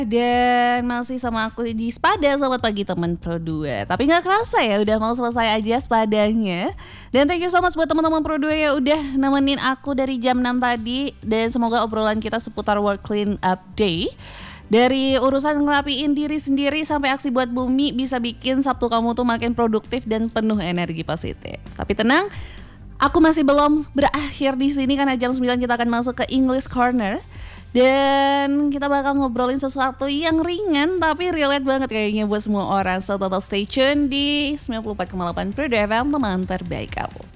Dan masih sama aku di Spada. Selamat pagi teman Pro 2. Tapi gak kerasa ya udah mau selesai aja Spadanya. Dan thank you so much buat teman-teman Pro 2 yang udah nemenin aku dari jam 6 tadi. Dan semoga obrolan kita seputar World Clean Up Day, dari urusan ngerapiin diri sendiri sampai aksi buat bumi, bisa bikin Sabtu kamu tuh makin produktif dan penuh energi positif. Tapi tenang, aku masih belum berakhir di sini karena jam 9 kita akan masuk ke English Corner. Dan kita bakal ngobrolin sesuatu yang ringan tapi relate banget kayaknya buat semua orang. So total stay tune di 94,8 Pro FM, teman terbaik kamu.